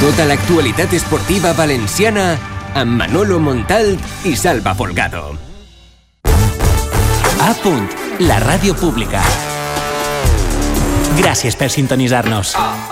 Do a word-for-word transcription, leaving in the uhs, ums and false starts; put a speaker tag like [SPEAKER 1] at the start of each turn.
[SPEAKER 1] Tota l'actualitat esportiva valenciana amb Manolo Montal i Salva Folgado.
[SPEAKER 2] A punt, la ràdio pública. Gràcies per sintonitzar-nos.